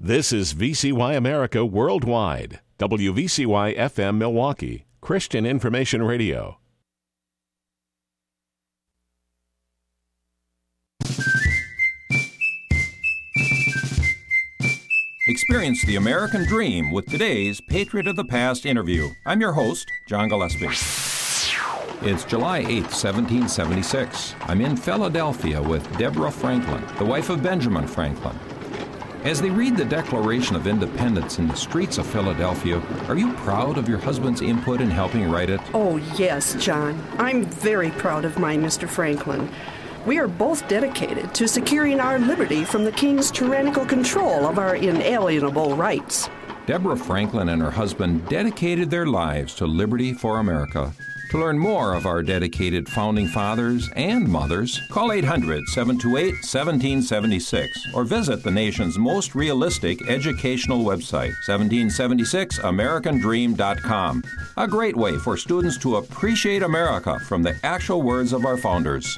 This is VCY America Worldwide, WVCY FM Milwaukee, Christian Information Radio. Experience the American dream with today's Patriot of the Past interview. I'm your host, John Gillespie. It's July 8th, 1776. I'm in Philadelphia with Deborah Franklin, the wife of Benjamin Franklin. As they read the Declaration of Independence in the streets of Philadelphia, are you proud of your husband's input in helping write it? Oh, yes, John. I'm very proud of my Mr. Franklin. We are both dedicated to securing our liberty from the King's tyrannical control of our inalienable rights. Deborah Franklin and her husband dedicated their lives to liberty for America. To learn more of our dedicated founding fathers and mothers, call 800-728-1776 or visit the nation's most realistic educational website, 1776americandream.com. A great way for students to appreciate America from the actual words of our founders.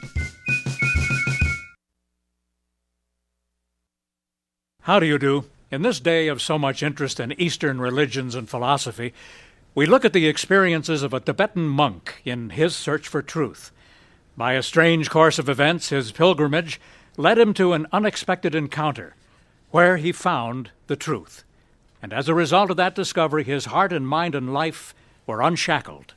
How do you do? In this day of so much interest in Eastern religions and philosophy, we look at the experiences of a Tibetan monk in his search for truth. By a strange course of events, his pilgrimage led him to an unexpected encounter, where he found the truth. And as a result of that discovery, his heart and mind and life were unshackled.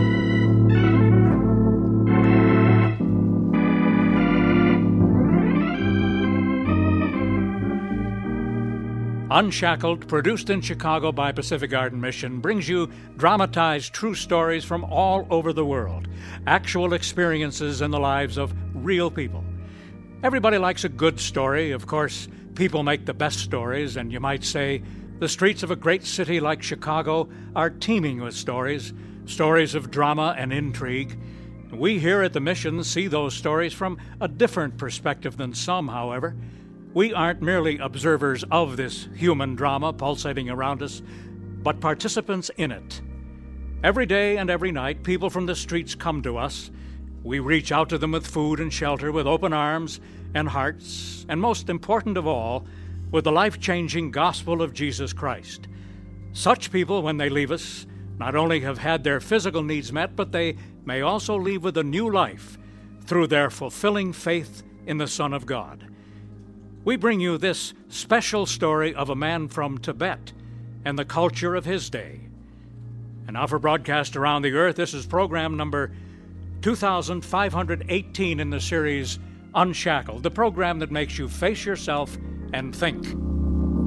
Unshackled, produced in Chicago by Pacific Garden Mission, brings you dramatized true stories from all over the world, actual experiences in the lives of real people. Everybody likes a good story. Of course, people make the best stories, and you might say the streets of a great city like Chicago are teeming with stories of drama and intrigue. We here at the Mission see those stories from a different perspective than some, however. We aren't merely observers of this human drama pulsating around us, but participants in it. Every day and every night, people from the streets come to us. We reach out to them with food and shelter, with open arms and hearts, and most important of all, with the life-changing gospel of Jesus Christ. Such people, when they leave us, not only have had their physical needs met, but they may also leave with a new life through their fulfilling faith in the Son of God. We bring you this special story of a man from Tibet and the culture of his day. And now for broadcast around the earth, this is program number 2518 in the series Unshackled, the program that makes you face yourself and think.